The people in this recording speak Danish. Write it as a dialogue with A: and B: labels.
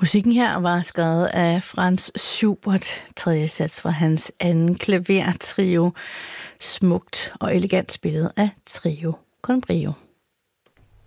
A: Musikken her var skrevet af Franz Schubert, tredje sats fra hans anden klavertrio, smukt og elegant spillet af Trio con Brio.